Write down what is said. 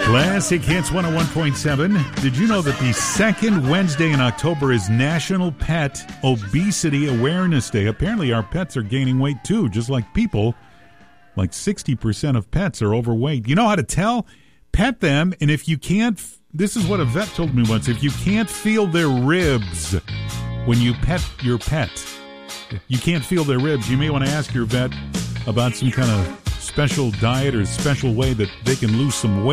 Classic Hits 101.7. Did you know that the second Wednesday in October is National Pet Obesity Awareness Day? Apparently our pets are gaining weight too, just like people. Like 60% of pets are overweight. You know how to tell? Pet them, and if you can't, this is what a vet told me once, if you can't feel their ribs when you pet your pet, you can't feel their ribs, you may want to ask your vet about some kind of special diet or special way that they can lose some weight.